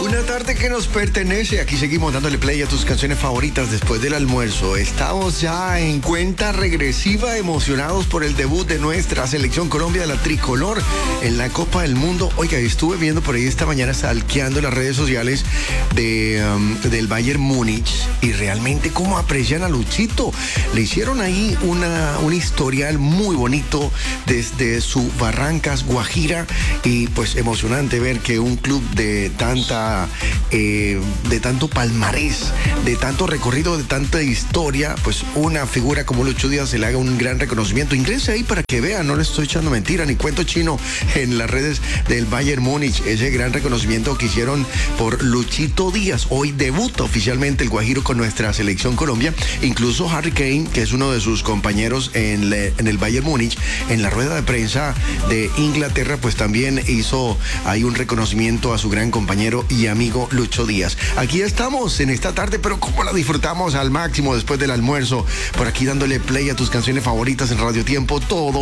Una tarde que nos pertenece. Aquí seguimos dándole play a tus canciones favoritas después del almuerzo. Estamos ya en cuenta regresiva, emocionados por el debut de nuestra selección Colombia de la tricolor en la Copa del Mundo. Oiga, estuve viendo por ahí esta mañana, stalkeando las redes sociales del Bayern Múnich, y realmente cómo aprecian a Luchito. Le hicieron ahí un historial muy bonito desde su Barrancas, Guajira, y pues emocionante ver que un club de tanto palmarés, de tanto recorrido, de tanta historia, pues una figura como Lucho Díaz se le haga un gran reconocimiento. Ingrese ahí para que vean, no le estoy echando mentira ni cuento chino, en las redes del Bayern Múnich, ese gran reconocimiento que hicieron por Luchito Díaz. Hoy debuta oficialmente el Guajiro con nuestra selección Colombia. Incluso Harry Kane, que es uno de sus compañeros en el Bayern Múnich, en la rueda de prensa de Inglaterra, pues también hizo ahí un reconocimiento a su gran compañero y amigo Lucho Díaz. Aquí estamos en esta tarde, pero cómo la disfrutamos al máximo después del almuerzo, por aquí dándole play a tus canciones favoritas en Radio Tiempo, todo